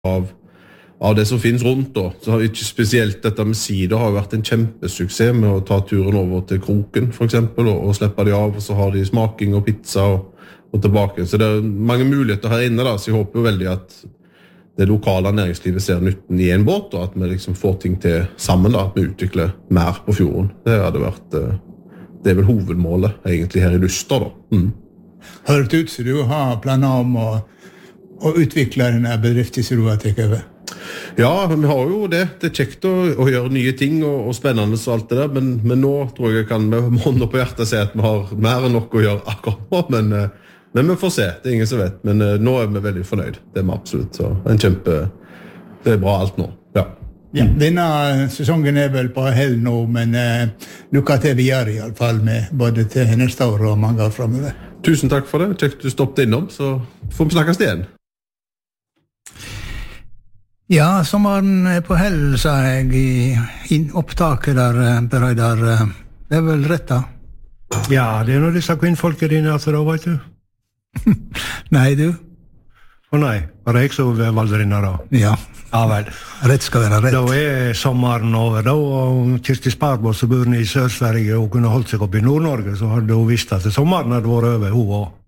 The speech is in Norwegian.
av det som finnes rundt da. Så har ikke spesielt dette med sider har vært en kjempesuksess med å ta turen over til Kroken for eksempel, og slippe de av, og så har de smaking og pizza og tilbake. Så det mange muligheter her inne da, så jeg håper jo veldig at det lokale næringslivet ser nytten i en båt, og at vi liksom får ting til sammen da, at vi utvikler mer på fjorden. Det hadde vært, det vel hovedmålet egentlig her i Luster da. Hørt ut så du har planer om å utvikle denne bedriften som du har tatt over? Ja, vi har jo det. Det kjekt å gjøre nye ting og spennende og alt det der, men nå tror jeg kan med hånda på hjertet si at vi har mer enn nok å gjøre akkurat nå, men vi får se, det ingen som vet. Men nå vi veldig fornøyd, det vi absolutt. Så det bra alt nå, ja. Ja, denne sesongen vel på hell nå, men lykke til videre i alle fall, med både til neste år og mange år fremover. Tusen takk for det, kjekt du stoppet innom, så får vi snakkes igjen. Ja, sommeren på hell, sa jeg i opptaket der, Bereidar. Det vel rett da? Ja, det når disse kvinnfolket dine, altså da, vet du. Nei, du? Nei, var jeg så valder inne da? Ja. Ja vel. Rett skal være rett. Da sommeren over, da, og Kirsti Sparbås, som bor i Sør-Sverige, og kunne holdt seg opp i Nord-Norge, så hadde hun visst at sommeren hadde vært over, hun også.